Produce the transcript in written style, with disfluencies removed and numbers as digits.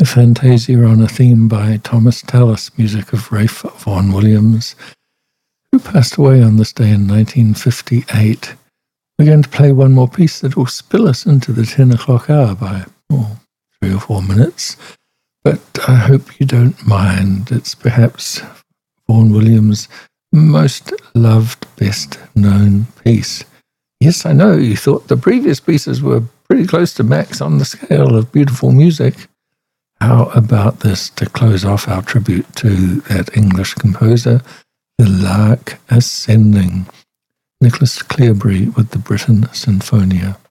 Fantasia on a Theme by Thomas Tallis, music of Ralph Vaughan Williams, who passed away on this day in 1958. We're going to play one more piece that will spill us into the 10 o'clock hour by 3 or 4 minutes, but I hope you don't mind. It's perhaps Vaughan Williams' most loved, best known piece. Yes, I know, you thought the previous pieces were pretty close to max on the scale of beautiful music. How about this to close off our tribute to that English composer, The Lark Ascending, Nicholas Cleobury with the Britten Sinfonia.